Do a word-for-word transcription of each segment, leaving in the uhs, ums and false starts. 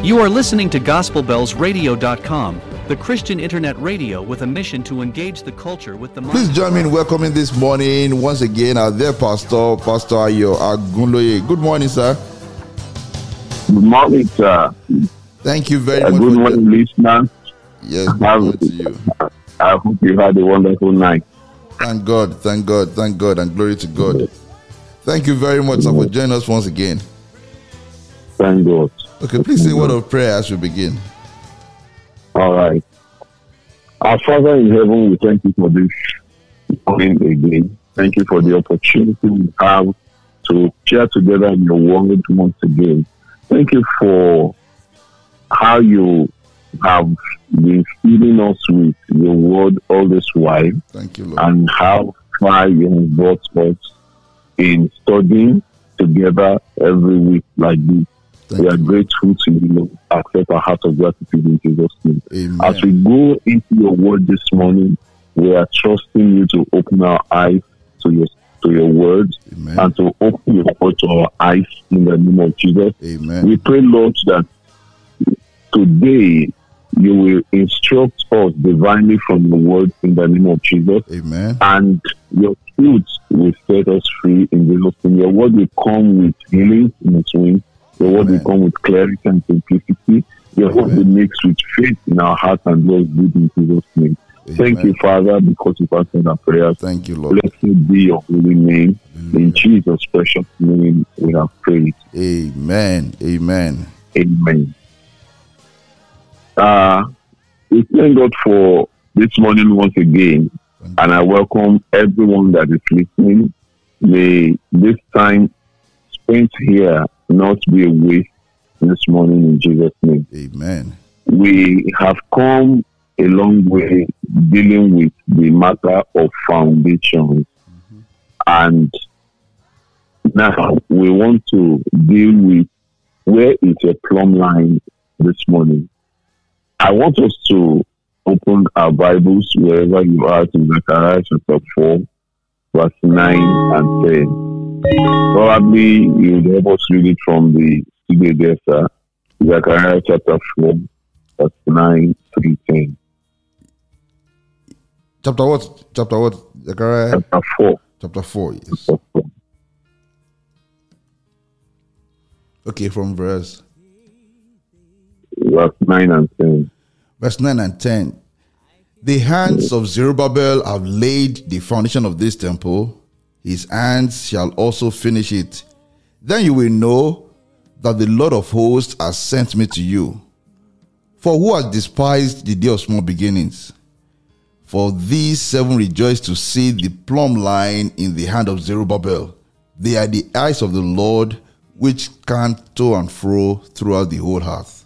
You are listening to Gospel Bells Radio dot com, the Christian internet radio with a mission to engage the culture with the mind. Please join me in welcoming this morning once again our dear pastor, Pastor Ayo Agunloye. Good morning, sir. Good morning, sir. Thank you very uh, much. Good morning, listeners. Yes, good morning to you. I hope you had a wonderful night. Thank God, thank God, thank God, and glory to God. Thank you very much, sir, for joining us once again. Thank God. Okay, please say a word of prayer as we begin. All right. Our Father in heaven, we thank you for this morning again. Thank you for the opportunity we have to share together in your word once again. Thank you for how you have been feeding us with your word all this while. Thank you, Lord. And how far you have brought us in studying together every week like this. Thank we are you. grateful to you, Lord. Accept our heart of gratitude in Jesus' name. Amen. As we go into your word this morning, we are trusting you to open our eyes to your to your words. Amen. And to open your heart to our eyes in the name of Jesus. Amen. We pray, Lord, that today you will instruct us divinely from your word in the name of Jesus. Amen. And your truth will set us free in Jesus' name. Your word will come with healing in its wings. Your word Amen. will come with clarity and simplicity. Your word Amen. will mix with faith in our hearts and do us good in Jesus' name. Amen. Thank you, Father, because you've answered our prayers. Thank you, Lord. Blessed be your holy name. In Jesus' precious name we have prayed. Amen. Amen. Amen. Uh, we thank God for this morning once again, and I welcome everyone that is listening. May this time spent here not be a waste this morning in Jesus' name. Amen. We have come a long way dealing with the matter of foundations, mm-hmm. and now we want to deal with where is a plumb line this morning. I want us to open our Bibles wherever you are to Zechariah chapter four, verse nine and ten. Probably you will help us read it from the studio there, sir. Zechariah chapter four, verse nine through ten. Chapter what? Chapter what? Zechariah? Chapter four. Chapter four, yes. Chapter four. Okay, from verse Verse nine and ten. Verse nine and ten. The hands of Zerubbabel have laid the foundation of this temple. His hands shall also finish it. Then you will know that the Lord of hosts has sent me to you. For who has despised the day of small beginnings? For these seven rejoice to see the plumb line in the hand of Zerubbabel. They are the eyes of the Lord, which can to and fro throughout the whole earth.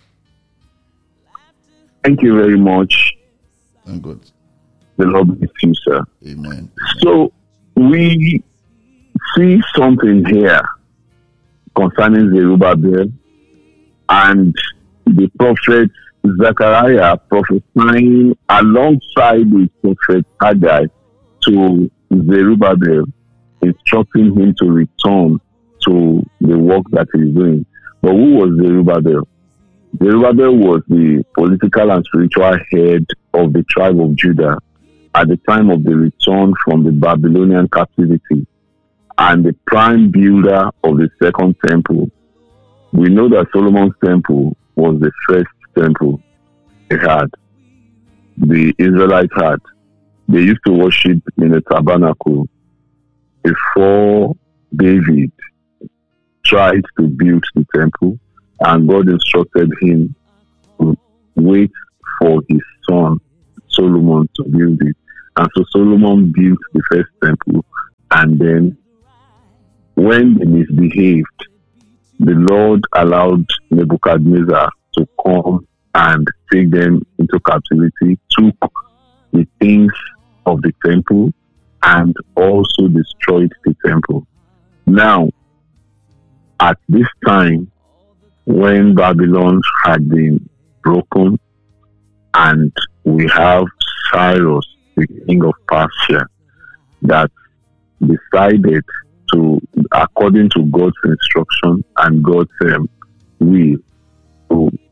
Thank you very much. Thank God. The Lord bless you, sir. Amen. So we see something here concerning Zerubbabel and the prophet Zechariah prophesying alongside the prophet Haggai to Zerubbabel, instructing him to return to the work that he's doing. But who was Zerubbabel? Zerubbabel was the political and spiritual head of the tribe of Judah at the time of the return from the Babylonian captivity and the prime builder of the second temple. We know that Solomon's temple was the first temple they had, the Israelites had. They used to worship in the tabernacle before David tried to build the temple, and God instructed him to wait for his son Solomon to build it. And so Solomon built the first temple, and then when they misbehaved, the Lord allowed Nebuchadnezzar to come and take them into captivity, took the things of the temple, and also destroyed the temple. Now, at this time, when Babylon had been broken, and we have Cyrus, the king of Persia, that decided to, according to God's instruction and God's um, will, to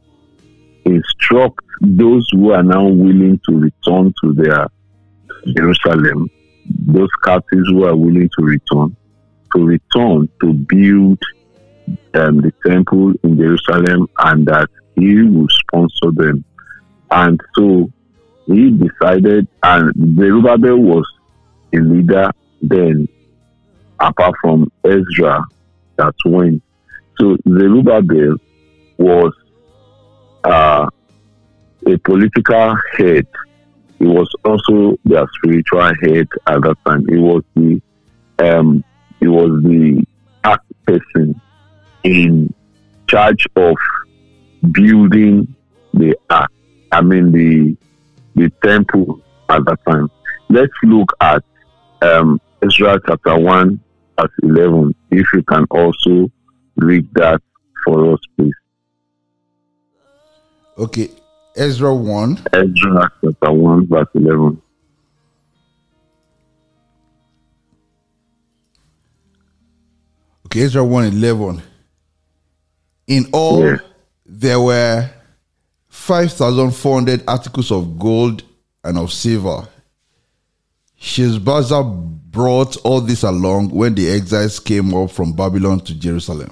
instruct those who are now willing to return to their Jerusalem, those captives who are willing to return, to return to build um, the temple in Jerusalem, and that he will sponsor them. And so he decided, and Zerubbabel was a leader then, apart from Ezra that went. So Zerubbabel was uh, a political head. He was also their spiritual head at that time. He was the um, he was the act person in charge of building the ark. I mean the the temple at that time. Let's look at um, Ezra chapter one, verse eleven. If you can also read that for us, please. Okay, Ezra one. Ezra chapter one, verse eleven. Okay, Ezra one eleven. In all, Yeah. there were five thousand four hundred articles of gold and of silver. Sheshbazzar brought all this along when the exiles came up from Babylon to Jerusalem.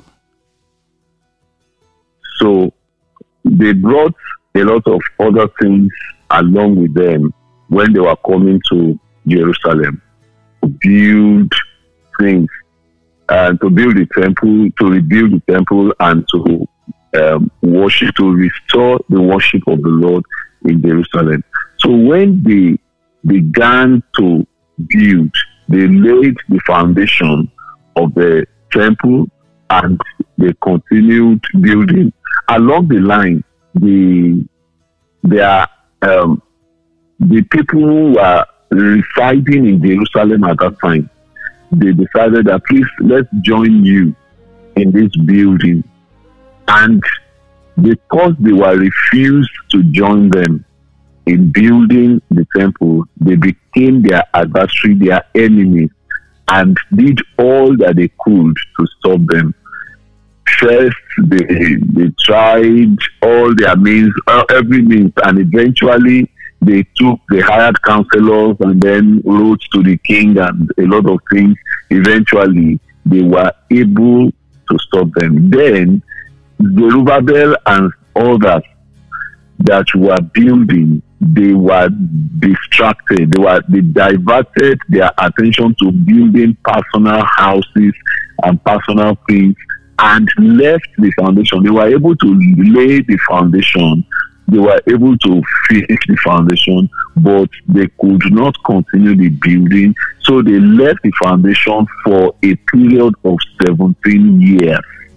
So they brought a lot of other things along with them when they were coming to Jerusalem to build things and to build the temple, to rebuild the temple, and to um, worship, to restore the worship of the Lord in Jerusalem. So when they began to build, they laid the foundation of the temple and they continued building. Along the line, the there um, the people who were residing in Jerusalem at that time, they decided that please let's join you in this building. And because they were refused to join them in building the temple, they became their adversary, their enemies, and did all that they could to stop them. First, they, they tried all their means, uh, every means, and eventually they took, they hired counselors and then wrote to the king and a lot of things. Eventually, they were able to stop them. Then, Zerubbabel and others that were building, they were distracted. They were they diverted their attention to building personal houses and personal things and left the foundation. They were able to lay the foundation. They were able to finish the foundation, but they could not continue the building. So they left the foundation for a period of seventeen years.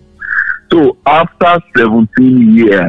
So after seventeen years,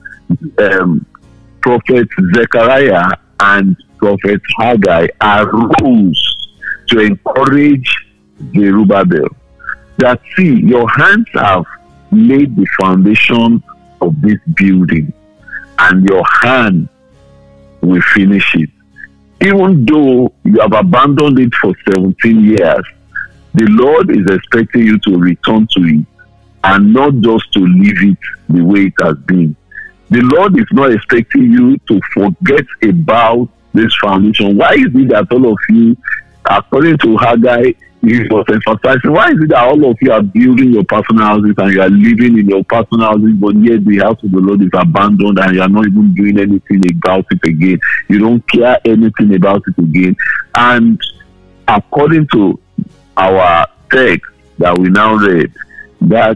um, Prophet Zechariah and Prophet Haggai arose to encourage Zerubbabel that, see, your hands have laid the foundation of this building and your hand will finish it. Even though you have abandoned it for seventeen years, the Lord is expecting you to return to it and not just to leave it the way it has been. The Lord is not expecting you to forget about this foundation. Why is it that all of you, according to Haggai, he was emphasizing, why is it that all of you are building your personal houses and you are living in your personal houses, but yet the house of the Lord is abandoned and you are not even doing anything about it again? You don't care anything about it again. And according to our text that we now read, that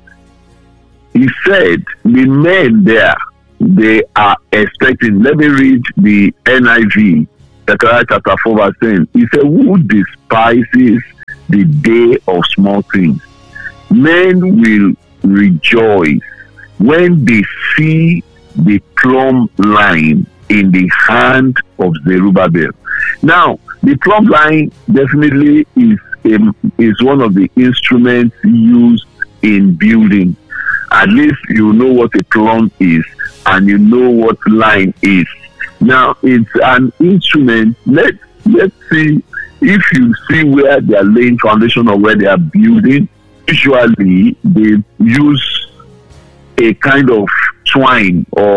he said the men there, they are expecting. Let me read the N I V, Zechariah chapter four, verse ten. He said, who despises the day of small things? Men will rejoice when they see the plumb line in the hand of Zerubbabel. Now, the plumb line definitely is, a, is one of the instruments used in building. At least you know what a plumb is and you know what line is. Now, it's an instrument. Let, let's see if you see where they are laying foundation or where they are building. Usually, they use a kind of twine or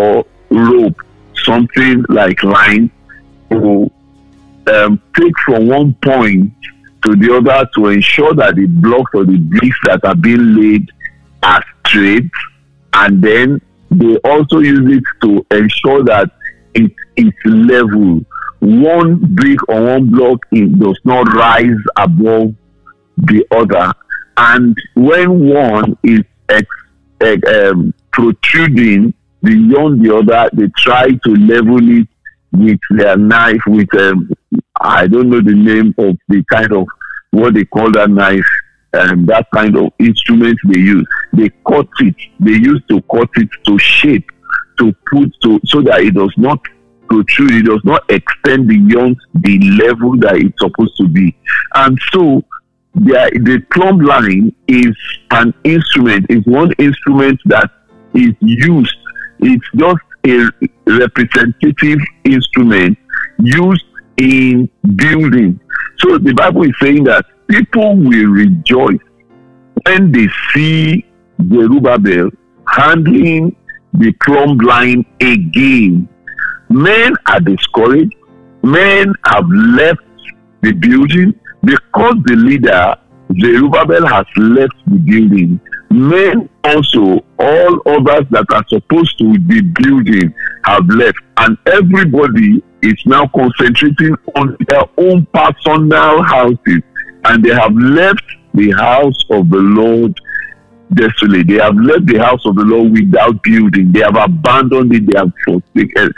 rope, something like line, to um, take from one point to the other to ensure that the blocks or the bricks that are being laid are straight, and then they also use it to ensure that it is level. One brick or one block it does not rise above the other, and when one is ex, ex, um, protruding beyond the other, they try to level it with their knife, with um, I don't know the name of the kind of what they call that knife, and um, that kind of instrument they use. They cut it. They used to cut it to shape, to put to so that it does not protrude, it does not extend beyond the level that it's supposed to be. And so the, the plumb line is an instrument, is one instrument that is used. It's just a representative instrument used in building. So the Bible is saying that people will rejoice when they see Zerubbabel handling the plumb line again. Men are discouraged. Men have left the building because the leader, Zerubbabel, has left the building. Men also, all others that are supposed to be building, have left. And everybody is now concentrating on their own personal houses. And they have left the house of the Lord desolate. They have left the house of the Lord without building. They have abandoned it. They have forsaken,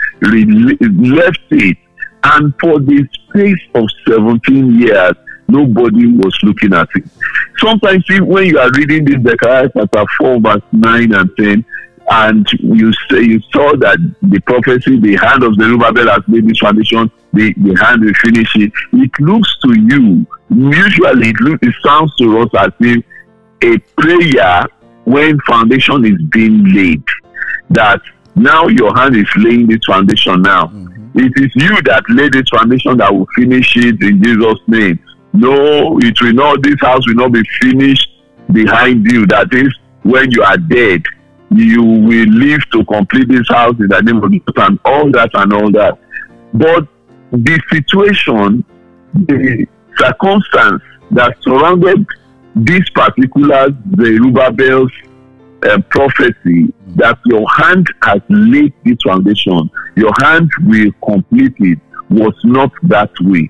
left it. And for the space of seventeen years, nobody was looking at it. Sometimes when you are reading this Zechariah chapter four, verse nine and ten, and you say you saw that the prophecy, the hand of Zerubbabel has made this foundation, the, the hand will finish it. It looks to you, usually it, looks, it sounds to us as if a prayer when foundation is being laid, that now your hand is laying this foundation now. Mm-hmm. It is you that laid this foundation that will finish it in Jesus' name. No, it will not, this house will not be finished behind you. That is, when you are dead, you will live to complete this house in the name of Jesus and all that and all that. But the situation, the circumstance that surrounded this particular Zerubbabel's uh, prophecy, that your hand has laid this foundation, your hand will complete it, was not that way.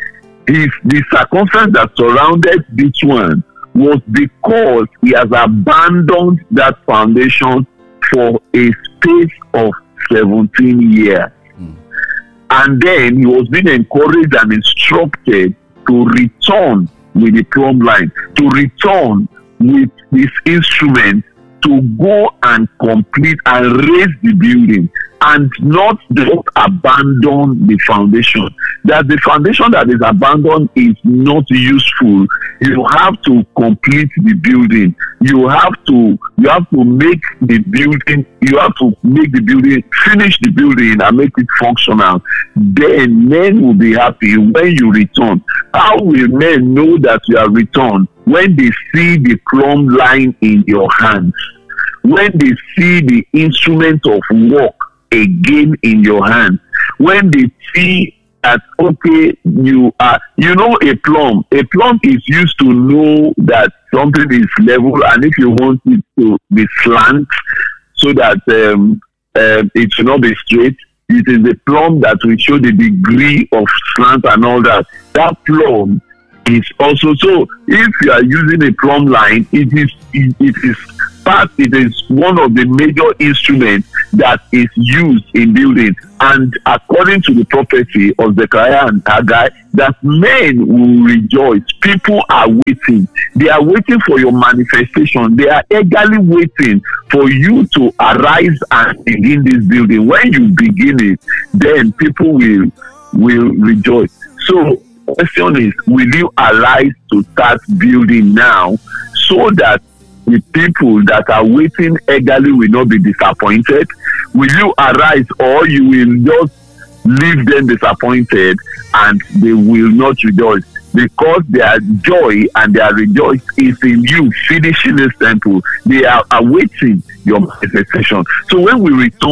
If the circumstance that surrounded this one was because he has abandoned that foundation for a space of seventeen years. Mm. And then he was being encouraged and instructed to return with the plumb line, to return with this instrument, to go and complete and raise the building, and not just abandon the foundation. That the foundation that is abandoned is not useful. You have to complete the building. You have to you have to make the building, you have to make the building, finish the building and make it functional. Then men will be happy when you return. How will men know that you are returned? When they see the plumb line in your hands. When they see the instrument of work again in your hand, when they see that, okay, you are, you know, a plumb, a plumb is used to know that something is level, and if you want it to be slant so that um, uh, it should not be straight, it is the plumb that will show the degree of slant and all that. That plumb is also, so if you are using a plumb line, it is it, it is part, it is one of the major instruments that is used in building. And according to the prophecy of Zechariah and Haggai, that men will rejoice. People are waiting. They are waiting for your manifestation. They are eagerly waiting for you to arise and begin this building. When you begin it, then people will will rejoice. So the question is, will you arise to start building now so that the people that are waiting eagerly will not be disappointed? Will you arise, or you will just leave them disappointed and they will not rejoice? Because their joy and their rejoice is in you finishing this temple. They are awaiting your manifestation. So when we return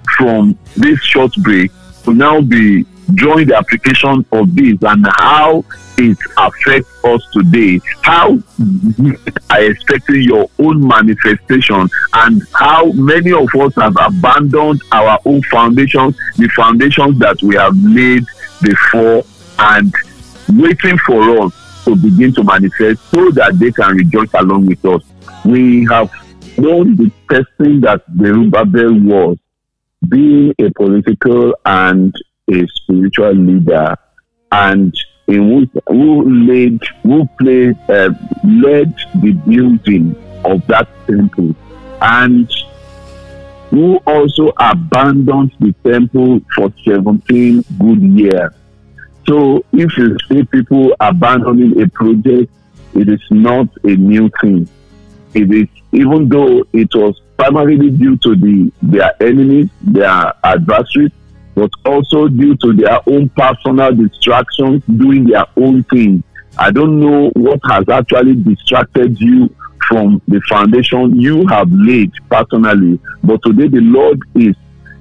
from this short break to now be drawing the application of this and how it affects us today, how you are expecting your own manifestation, and how many of us have abandoned our own foundations, the foundations that we have laid before, and waiting for us to begin to manifest so that they can rejoice along with us. We have known the person that Zerubbabel was, being a political and a spiritual leader, and in which, who led, who played, uh, led the building of that temple, and who also abandoned the temple for seventeen good years. So if you see people abandoning a project, it is not a new thing. It is, even though it was primarily due to the their enemies, their adversaries, but also due to their own personal distractions, doing their own thing. I don't know what has actually distracted you from the foundation you have laid personally, but today the Lord is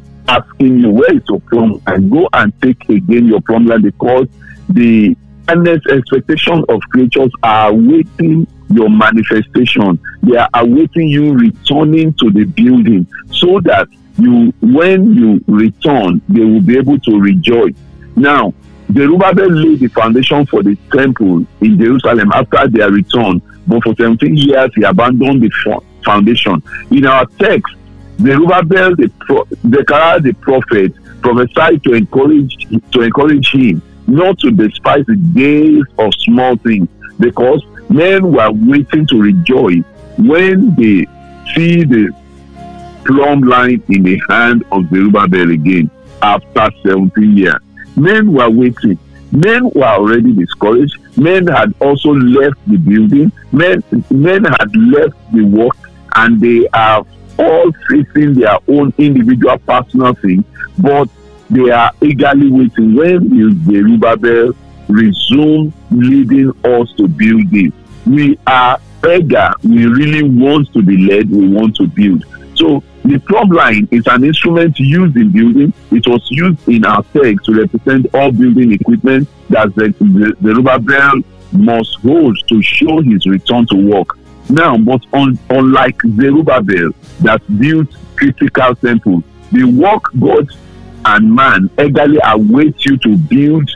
asking you, where is your plumb? And go and take again your plumb line, because the earnest expectation of creatures are awaiting your manifestation. They are awaiting you returning to the building, so that you, when you return, they will be able to rejoice. Now, Zerubbabel laid the foundation for the temple in Jerusalem after their return, but for seventeen years he abandoned the foundation. In our text, Zerubbabel, the pro- Zechariah the prophet, prophesied to encourage to encourage him not to despise the days of small things, because men were waiting to rejoice when they see the plumb line in the hand of Zerubbabel again after seventeen years. Men were waiting. Men were already discouraged. Men had also left the building. Men, men had left the work, and they are all facing their own individual personal things, but they are eagerly waiting. When will Zerubbabel resume leading us to build this? We are eager. We really want to be led. We want to build. So the plumb line is an instrument used in building. It was used in our text to represent all building equipment that Zerubbabel must hold to show his return to work. Now, but on, unlike Zerubbabel that built critical temples, the work God and man eagerly await you to build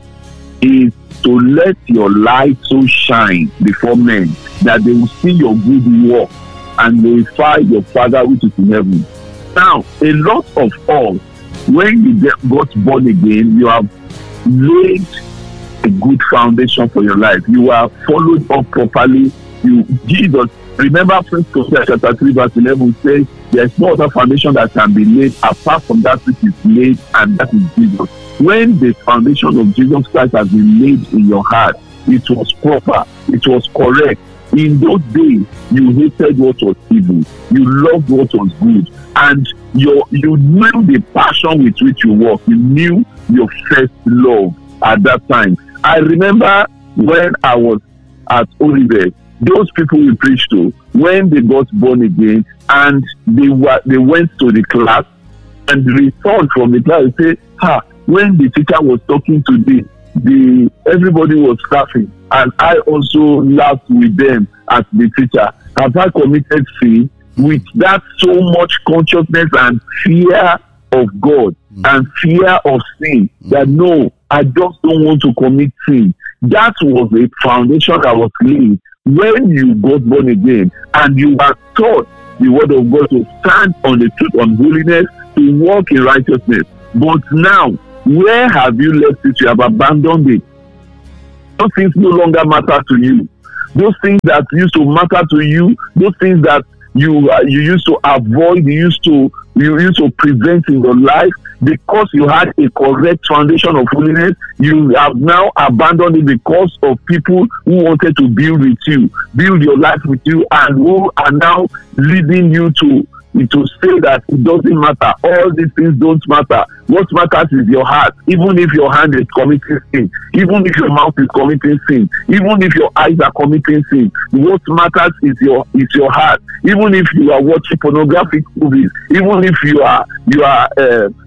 is to let your light so shine before men that they will see your good work and glorify your Father which is in heaven. Now, a lot of us, when you get, got born again, you have laid a good foundation for your life. You are followed up properly. You, Jesus, remember First Corinthians chapter three verse eleven says, there is no other foundation that can be laid apart from that which is laid, and that is Jesus. When the foundation of Jesus Christ has been laid in your heart, it was proper, it was correct. In those days, you hated what was evil, you loved what was good, and your, you knew the passion with which you walked. You knew your first love at that time. I remember when I was at Olivet, those people we preached to, when they got born again and they were they went to the class and returned from the class, they say, ha, when the teacher was talking to the, the everybody was laughing, and I also laughed with them as the teacher. Have I committed sin? With that so much consciousness and fear of God mm. and fear of sin, mm. that no, I just don't want to commit sin. That was a foundation that was laid when you got born again, and you were taught the word of God to stand on the truth, on holiness, to walk in righteousness. But now, where have you left it? You have abandoned it. Those things no longer matter to you. Those things that used to matter to you, those things that you uh, you used to avoid, you used to you used to prevent in your life, because you had a correct foundation of holiness, you have now abandoned it because of people who wanted to build with you, build your life with you, and who are now leading you to to say that it doesn't matter. All these things don't matter. What matters is your heart. Even if your hand is committing sin, even if your mouth is committing sin, even if your eyes are committing sin, what matters is your is your heart. Even if you are watching pornographic movies, even if you are you are uh,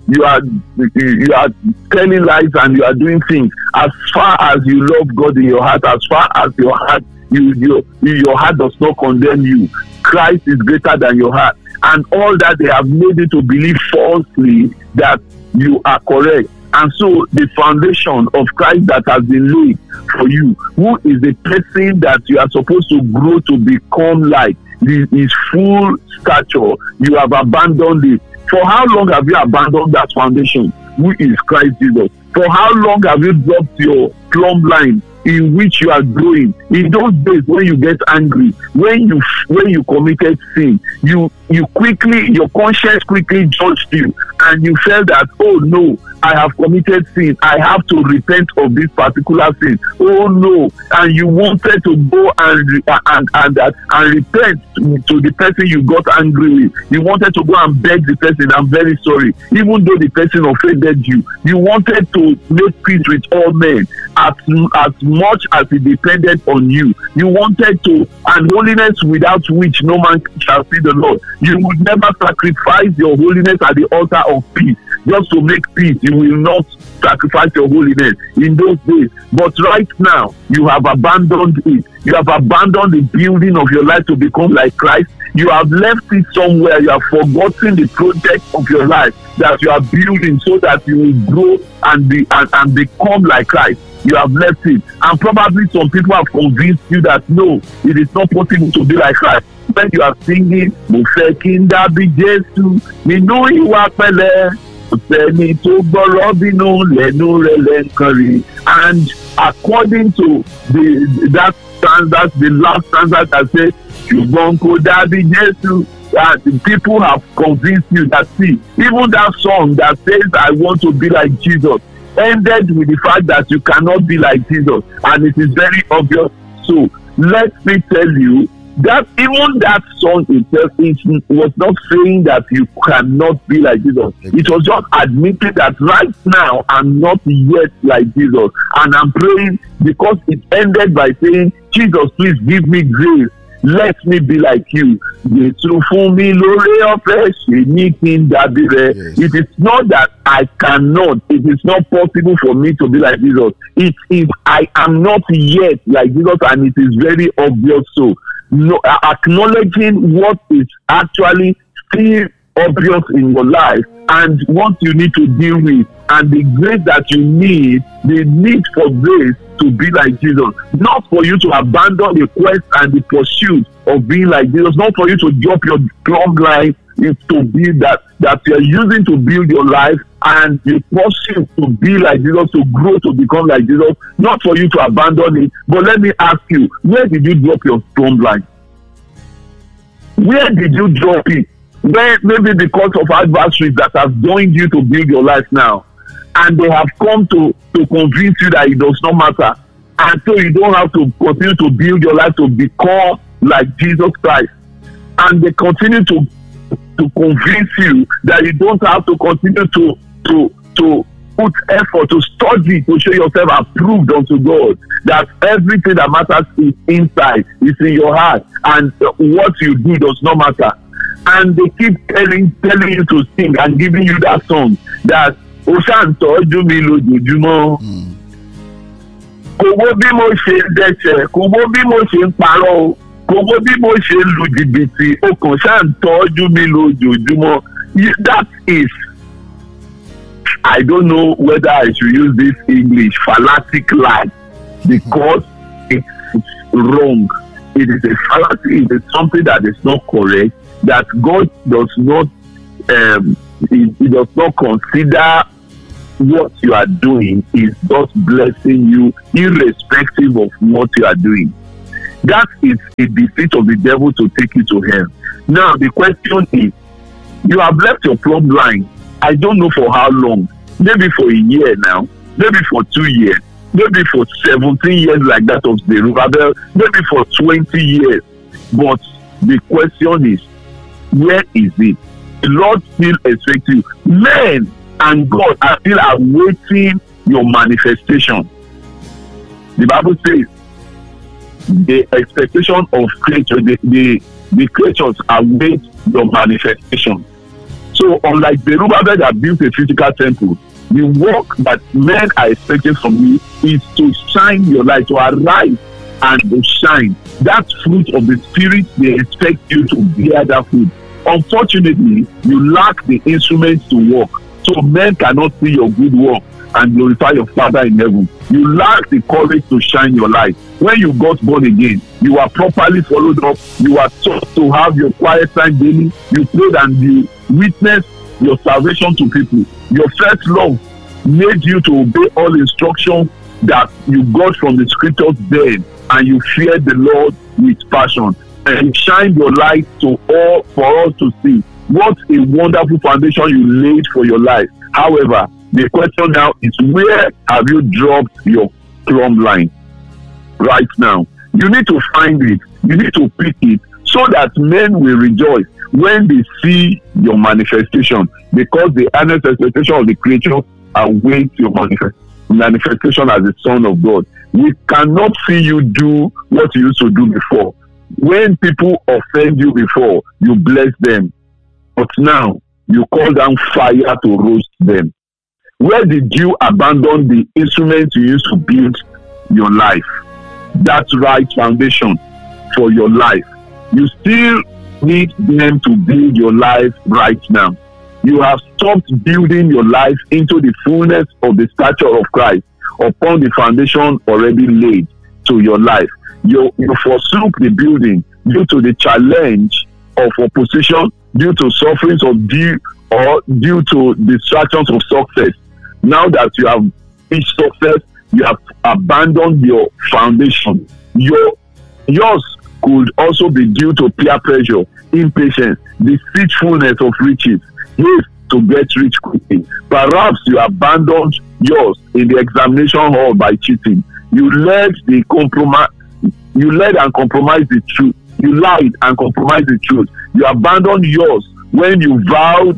you are you are telling lies and you are doing things. As far as you love God in your heart, as far as your heart you your, your heart does not condemn you, Christ is greater than your heart. And all that they have made you to believe falsely that you are correct. And so the foundation of Christ that has been laid for you, who is the person that you are supposed to grow to become like, his full stature, you have abandoned it. For how long have you abandoned that foundation, who is Christ Jesus? For how long have you dropped your plumb line in which you are growing? In those days when you get angry, when you when you committed sin, you you quickly, your conscience quickly judged you, and you felt that, oh no, I have committed sin, I have to repent of this particular sin. Oh no, and you wanted to go and and and, and, and repent to, to the person you got angry with. You wanted to go and beg the person, I'm very sorry, even though the person offended you. You wanted to make peace with all men as as much as it depended on you. You wanted to, and holiness without which no man shall see the Lord. You would never sacrifice your holiness at the altar of peace just to make peace. You will not sacrifice your holiness in those days. But right now, you have abandoned it. You have abandoned the building of your life to become like Christ. You have left it somewhere. You have forgotten the project of your life that you are building so that you will grow and be and, and become like Christ. You have left it. And probably some people have convinced you that no, it is not possible to be like Christ. When you are singing, Mo fẹ́ kí n dàbí Jésù nínú ìwà pẹ̀lẹ́, kò sẹ́ni tó gbọ́rọ̀ bínú lẹ́nu rẹ̀ lẹ́ǹkan rí. And according to the that standard, the last standard that says, ṣùgbọ́n kò dàbí Jésù, that the people have convinced you that, see, even that song that says, I want to be like Jesus, ended with the fact that you cannot be like Jesus, and it is very obvious. So let me tell you that even that song itself, it was not saying that you cannot be like Jesus. It was just admitting that right now I'm not yet like Jesus, and I'm praying because it ended by saying, Jesus, please give me grace. Let me be like you. It is not that I cannot. It is not possible for me to be like Jesus. It is I am not yet like Jesus, and it is very obvious. So, no, acknowledging what is actually still obvious in your life and what you need to deal with, and the grace that you need, the need for grace to be like Jesus, not for you to abandon the quest and the pursuit of being like Jesus, not for you to drop your plumb line to be that that you are using to build your life and the pursuit to be like Jesus, to grow to become like Jesus, not for you to abandon it. But let me ask you, where did you drop your plumb line? Where did you drop it? Where, maybe because of adversaries that have joined you to build your life now, and they have come to, to convince you that it does not matter. And so you don't have to continue to build your life to become like Jesus Christ. And they continue to to convince you that you don't have to continue to to to put effort to study to show yourself approved unto God. That everything that matters is inside, is in your heart, and what you do does not matter. And they keep telling telling you to sing and giving you that song that Oṣàǹtọ́jú mi lójoojúmọ́. Kò wo bí mo ṣe ń dẹ́ṣẹ̀, kò wo bí mo ṣe ń parọ́ o, kò wo bí mo ṣe ń lu jìbìtì, ó kàn ṣàǹtọ́jú mi lójoojúmọ́. That is, I don't know whether I should use this English fallacic lie, because it's wrong. It is a fallacy. It is something that is not correct. That God does not, um, he, he does not consider what you are doing is just blessing you irrespective of what you are doing. That is a defeat of the devil to take you to hell. Now the question is, you have left your plumb line, I don't know for how long, maybe for a year now, maybe for two years, maybe for seventeen years like that of Zerubbabel, maybe for twenty years. But the question is, where is it? The Lord still expects you. Men and God are still awaiting your manifestation. The Bible says the expectation of creatures, the, the, the creatures await your manifestation. So So unlike Zerubbabel that built a physical temple, the work that men are expecting from you is to shine your light, to arise and to shine. That fruit of the Spirit, they expect you to bear that fruit. Unfortunately, you lack the instruments to work, so men cannot see your good work and glorify your Father in heaven. You lack the courage to shine your light. When you got born again, you are properly followed up. You are taught to have your quiet time daily. You prayed and you witnessed your salvation to people. Your first love made you to obey all instructions that you got from the scriptures then, and you feared the Lord with passion. And you shine your light to all for all to see. What a wonderful foundation you laid for your life. However, the question now is, where have you dropped your plumb line right now? You need to find it. You need to pick it so that men will rejoice when they see your manifestation, because the earnest expectation of the creature awaits your manifest, manifestation as the Son of God. We cannot see you do what you used to do before. When people offend you before, you bless them. But now, you call down fire to roast them. Where did you abandon the instruments you used to build your life? That's right foundation for your life. You still need them to build your life right now. You have stopped building your life into the fullness of the stature of Christ upon the foundation already laid to your life. You, you forsook the building due to the challenge of opposition, due to sufferings of due or due to distractions of success. Now that you have reached success, you have abandoned your foundation. Your yours could also be due to peer pressure, impatience, deceitfulness of riches, haste to get rich quickly. Perhaps you abandoned yours in the examination hall by cheating. You led the compromise. You led and compromised the truth. You lied and compromised the truth. You abandoned yours when you vowed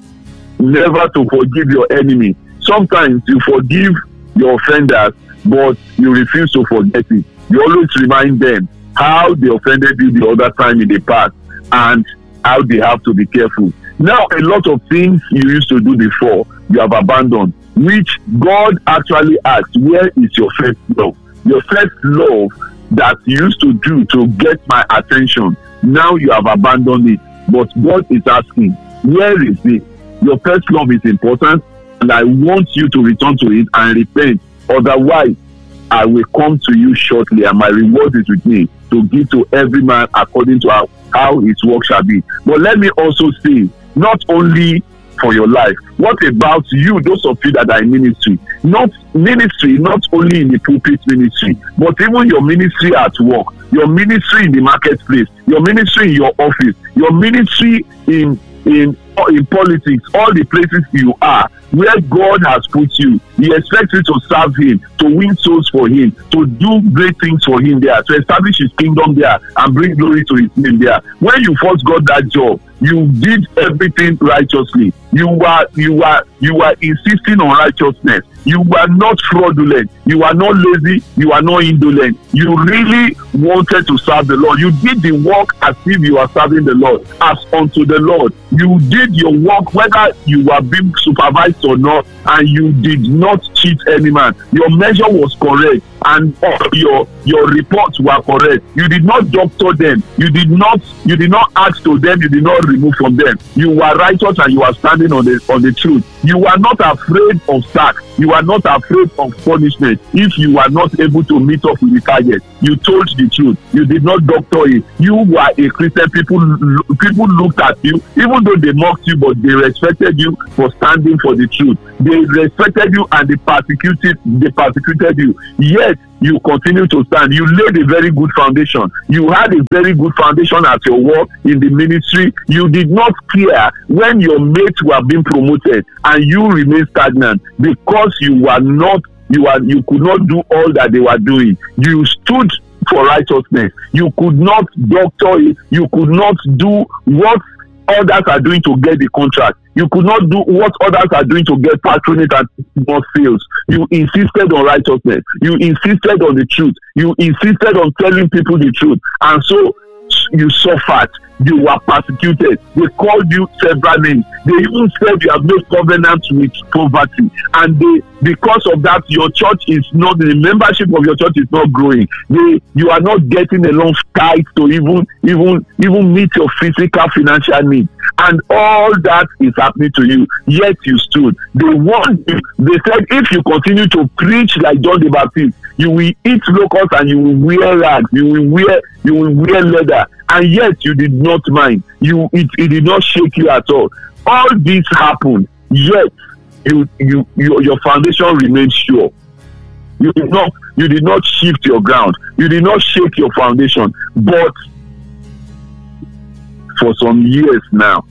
never to forgive your enemy. Sometimes you forgive your offenders, but you refuse to forget it. You always remind them how they offended you the other time in the past and how they have to be careful. Now, a lot of things you used to do before, you have abandoned, which God actually asked, where is your first love? Your first love that you used to do to get my attention, now you have abandoned it. But God is asking, where is it? Your first love is important, and I want you to return to it and repent. Otherwise, I will come to you shortly, and my reward is with me to give to every man according to how, how his work shall be. But let me also say, not only for your life, what about you, those of you that are in ministry? Not ministry, not only in the pulpit ministry, but even your ministry at work, your ministry in the marketplace, your ministry in your office, your ministry in in in politics, all the places you are, where God has put you. He expects you to serve Him, to win souls for Him, to do great things for Him there, to establish His kingdom there and bring glory to His name there. When you first got that job, you did everything righteously. You were you were you were insisting on righteousness. You were not fraudulent. You were not lazy. You were not indolent. You really wanted to serve the Lord. You did the work as if you are serving the Lord, as unto the Lord. You did your work whether you were being supervised or not, and you did not cheat any man. Your measure was correct, and your your reports were correct. You did not doctor them. You did not you did not add to them. You did not remove from them. You were righteous and you were standing on the on the truth. You were not afraid of sack. You are not afraid of punishment if you are not able to meet up with the target. You told the truth. You did not doctor it. You were a Christian. People people looked at you, even though they mocked you, but they respected you for standing for the truth. They respected you and they persecuted they persecuted you. Yet you continue to stand. You laid a very good foundation. You had a very good foundation at your work, in the ministry. You did not care when your mates were being promoted and you remained stagnant because you were not, you are, you could not do all that they were doing. You stood for righteousness. You could not doctor it. You could not do what others are doing to get the contract. You could not do what others are doing to get patronage and more sales. You insisted on righteousness. You insisted on the truth. You insisted on telling people the truth. And so you suffered. you were persecuted. They called you several names. They even said you have made covenants with poverty. And they, because of that, your church is not, the membership of your church is not growing. They, you are not getting enough tithe to even, even, even meet your physical financial needs. And all that is happening to you, yet you stood. They warned you. They said, if you continue to preach like John the Baptist, you will eat locusts and you will wear rags, you will wear, you will wear leather, and yet you did not mind. You, it, it did not shake you at all. All this happened, yet you, you, you, your foundation remained sure. You did not, you did not shift your ground. You did not shake your foundation. But for some years now,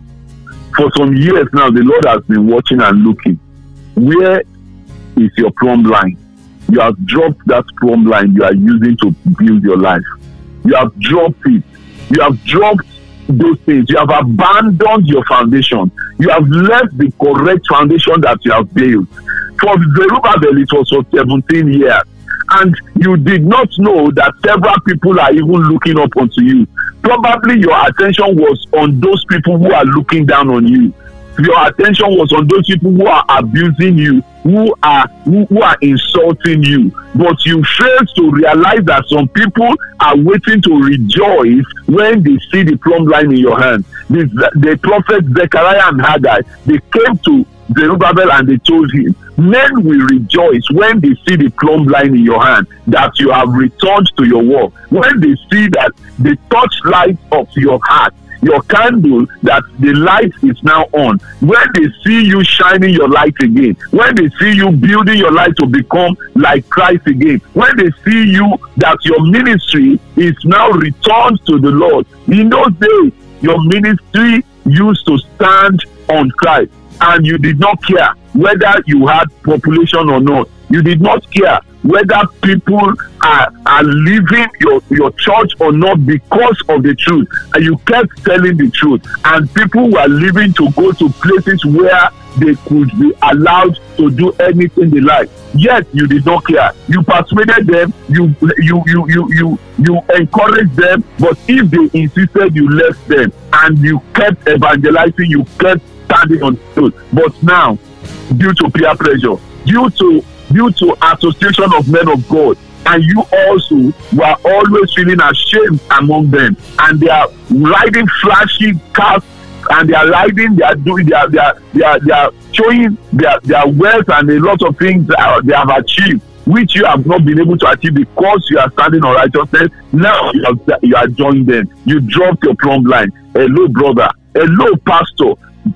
for some years now, the Lord has been watching and looking. Where is your plumb line? You have dropped that plumb line you are using to build your life. You have dropped it. You have dropped those things. You have abandoned your foundation. You have left the correct foundation that you have built. For Zerubbabel, it was for seventeen years. And you did not know that several people are even looking up onto you. Probably your attention was on those people who are looking down on you. Your attention was on those people who are abusing you, who are who, who are insulting you. But you failed to realize that some people are waiting to rejoice when they see the plumb line in your hand. This, the prophet Zechariah and Haggai, they came to Zerubbabel and they told him, men will rejoice when they see the plumb line in your hand, that you have returned to your work. When they see that the touchlight of your heart, your candle, that the light is now on, when they see you shining your light again, when they see you building your life to become like Christ again, when they see you that your ministry is now returned to the Lord. In those days, your ministry used to stand on Christ, and you did not care whether you had population or not. You did not care whether people are, are leaving your, your church or not because of the truth. And you kept telling the truth. And people were leaving to go to places where they could be allowed to do anything they like. Yet you did not care. You persuaded them, you you you you you you encouraged them, but if they insisted, you left them. And you kept evangelizing, you kept standing on truth. But now, due to peer pressure, due to due to association of men of God, and you also were always feeling ashamed among them, and they are riding flashy cars, and they are riding, they are doing, they are they are they are, they are showing their their wealth and a lot of things that they have achieved, which you have not been able to achieve because you are standing on righteousness. Now you have you are joining them. You dropped your plumb line. Hello, brother. Hello, pastor.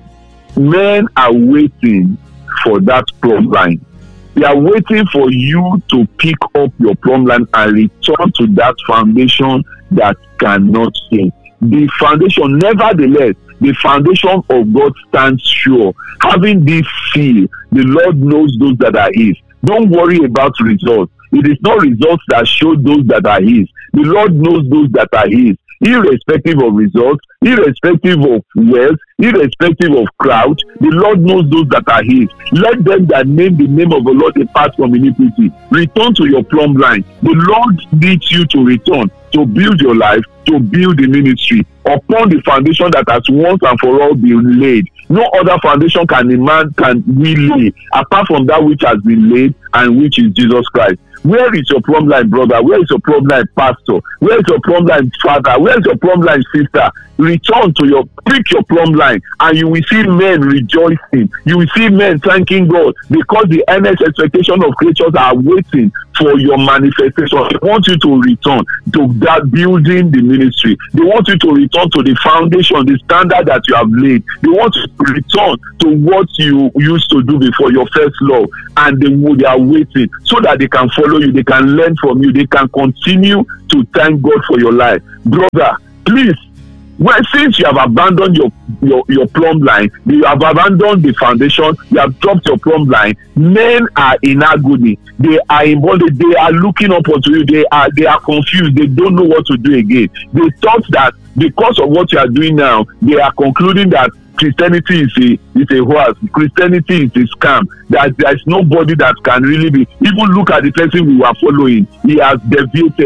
Men are waiting for that plumb line. They are waiting for you to pick up your plumb line and return to that foundation that cannot change. The foundation, nevertheless, the foundation of God stands sure. Having this seal, the Lord knows those that are His. Don't worry about results. It is not results that show those that are His. The Lord knows those that are His. Irrespective of results, irrespective of wealth, irrespective of crowd, the Lord knows those that are His. Let them that name the name of the Lord depart from iniquity. Return to your plumb line. The Lord needs you to return, to build your life, to build the ministry upon the foundation that has once and for all been laid. No other foundation can a man can we lay apart from that which has been laid, and which is Jesus Christ. Where is your plumb line, brother? Where is your plumb line, pastor? Where is your plumb line, father? Where is your plumb line, sister? Return to your, pick your plumb line, and you will see men rejoicing. You will see men thanking God, because the earnest expectation of creatures are waiting for your manifestation. They want you to return to that building the ministry. They want you to return to the foundation, the standard that you have laid. They want you to return to what you used to do before, your first love, and they, they are waiting so that they can follow you, they can learn from you, they can continue to thank God for your life. Brother, please, well, since you have abandoned your, your, your plumb line, you have abandoned the foundation, you have dropped your plumb line, men are in agony. They are in bondage. They are looking up onto you. They are they are confused. They don't know what to do again. They thought that because of what you are doing now, they are concluding that Christianity is a is a hoax. Christianity is a scam. That there is nobody that can really be. Even look at the person we were following. He has deviated.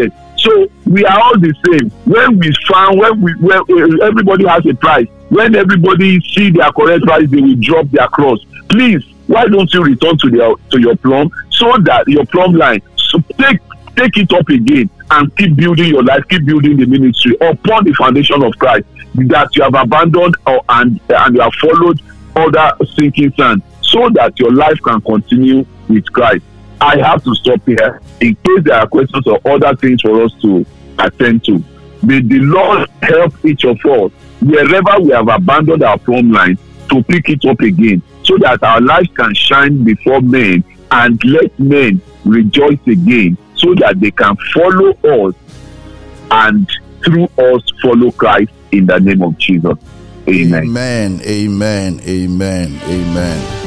So we are all the same. When we found, when we, when uh, everybody has a price. When everybody see their correct price, they will drop their cross. Please, why don't you return to their to your plumb, so that your plumb line, so take take it up again and keep building your life, keep building the ministry upon the foundation of Christ that you have abandoned or and and you have followed other sinking sand, so that your life can continue with Christ. I have to stop here in case there are questions or other things for us to attend to. May the Lord help each of us wherever we have abandoned our plumb line to pick it up again, so that our lives can shine before men and let men rejoice again, so that they can follow us and through us follow Christ in the name of Jesus. Amen. Amen. Amen. Amen. Amen.